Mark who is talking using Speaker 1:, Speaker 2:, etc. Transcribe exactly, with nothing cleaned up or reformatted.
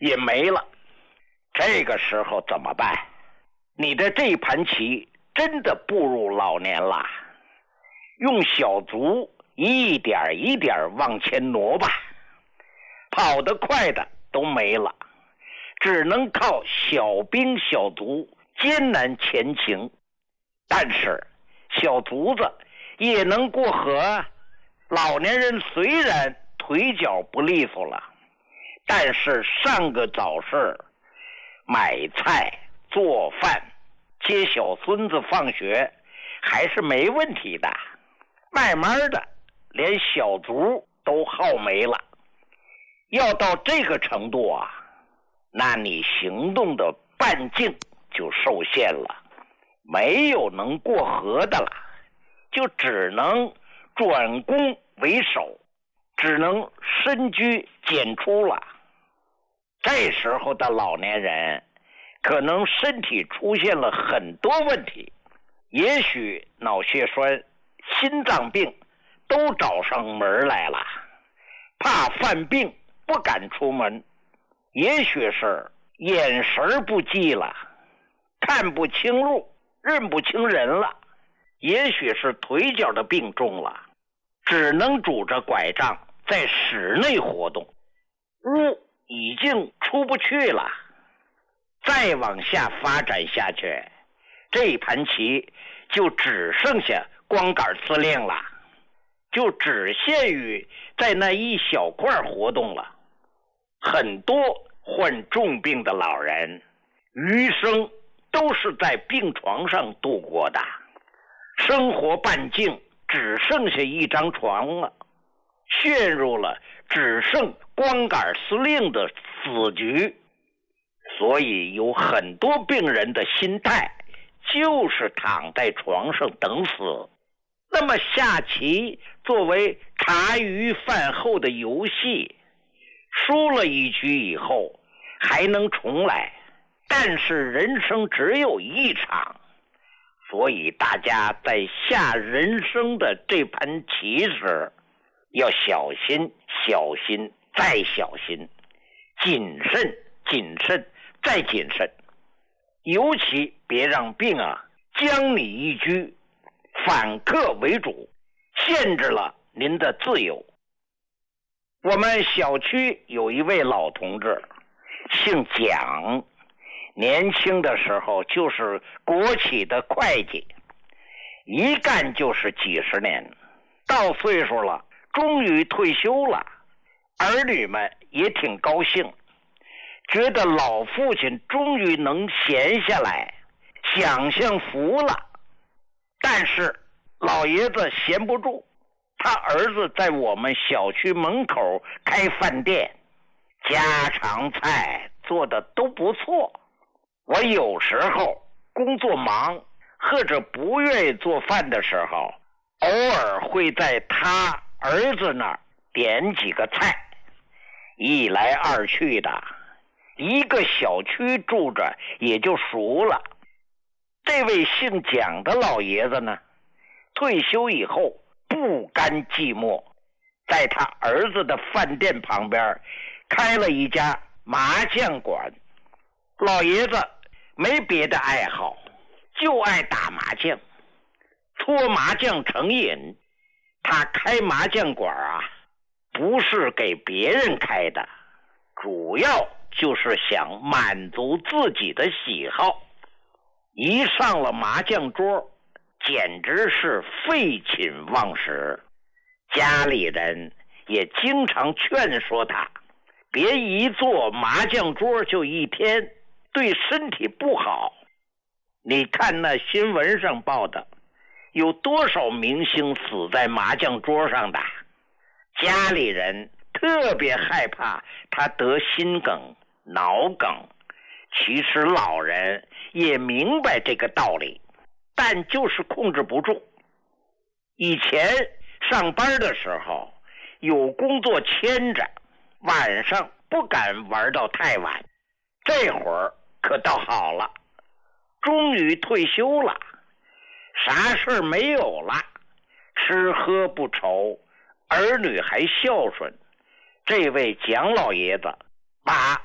Speaker 1: 也没了。这个时候怎么办？你的这盘棋真的步入老年了，用小卒一点一点往前挪吧，跑得快的都没了，只能靠小兵小卒艰难前行。但是小卒子也能过河，老年人虽然腿脚不利索了，但是上个早市买菜做饭接小孙子放学还是没问题的，慢慢的连小卒都耗没了。要到这个程度啊，那你行动的半径就受限了，没有能过河的了，就只能转攻为守，只能深居简出了。这时候的老年人可能身体出现了很多问题，也许脑血栓、心脏病都找上门来了，怕犯病不敢出门，也许是眼神不济了，看不清路，认不清人了，也许是腿脚的病重了，只能拄着拐杖在室内活动，屋已经出不去了。再往下发展下去，这盘棋就只剩下光杆司令了，就只限于在那一小块活动了。很多患重病的老人余生都是在病床上度过的，生活半径只剩下一张床了，陷入了只剩光杆司令的死局。所以有很多病人的心态就是躺在床上等死。那么下棋作为茶余饭后的游戏，输了一局以后还能重来，但是人生只有一场，所以大家在下人生的这盘棋时要小心小心再小心，谨慎谨慎再谨慎，尤其别让病啊将你一居，反客为主，限制了您的自由。我们小区有一位老同志，姓蒋，年轻的时候就是国企的会计，一干就是几十年，到岁数了，终于退休了，儿女们也挺高兴，觉得老父亲终于能闲下来，想享福了。但是老爷子闲不住，他儿子在我们小区门口开饭店，家常菜做的都不错。我有时候工作忙或者不愿意做饭的时候，偶尔会在他儿子那儿点几个菜，一来二去的，一个小区住着也就熟了。这位姓蒋的老爷子呢，退休以后不甘寂寞，在他儿子的饭店旁边开了一家麻将馆。老爷子没别的爱好，就爱打麻将，搓麻将成瘾。他开麻将馆啊，不是给别人开的，主要就是想满足自己的喜好。一上了麻将桌，简直是废寝忘食，家里人也经常劝说他，别一坐麻将桌就一天，对身体不好。你看那新闻上报的，有多少明星死在麻将桌上的，家里人特别害怕他得心梗、脑梗。其实老人也明白这个道理，但就是控制不住。以前上班的时候有工作牵着，晚上不敢玩到太晚，这会儿可倒好了，终于退休了，啥事没有了，吃喝不愁，儿女还孝顺。这位蒋老爷子把